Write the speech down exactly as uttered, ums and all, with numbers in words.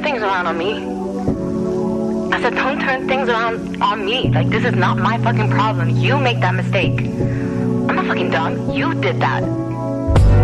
things around on me. I said, don't turn things around on me. Like, this is not my fucking problem. You make that mistake. I'm not fucking dumb. You did that.